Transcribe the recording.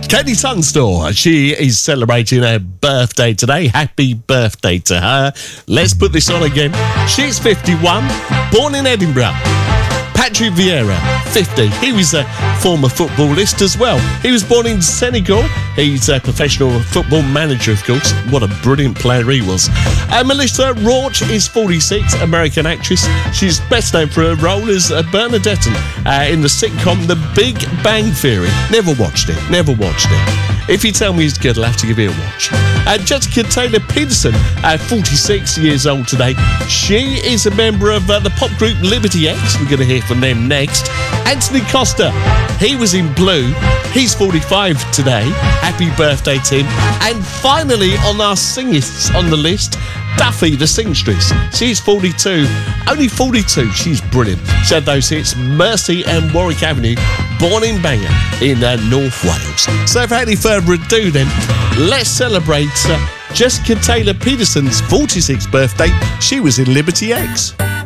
Katie Tunstall, she is celebrating her birthday today. Happy birthday to her. Let's put this on again. She's 51, born in Edinburgh. Patrick Vieira, 50. He was a former footballist as well. He was born in Senegal. He's a professional football manager, of course. What a brilliant player he was. Melissa Rauch is 46, American actress. She's best known for her role as Bernadette in the sitcom The Big Bang Theory. Never watched it. If you tell me it's good, I'll have to give it a watch. Jessica Taylor Peterson, 46 years old today. She is a member of the pop group Liberty X. We're going to hear from them next. Anthony Costa, he was in Blue. He's 45 today. Happy birthday to him. And finally, on our singists on the list, Duffy the Singstress. She's 42. Only 42. She's brilliant. She had those hits, Mercy and Warwick Avenue, born in Bangor in North Wales. So without any further ado then, let's celebrate Jessica Taylor Peterson's 46th birthday. She was in Liberty X.